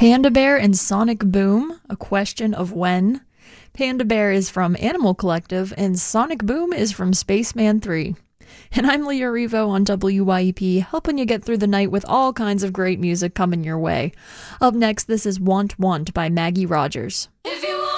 Panda Bear and Sonic Boom, A Question of When. Panda Bear is from Animal Collective, and Sonic Boom is from Spaceman 3. And I'm Leah Revo on WYEP, helping you get through the night with all kinds of great music coming your way. Up next, this is Want Want by Maggie Rogers. If you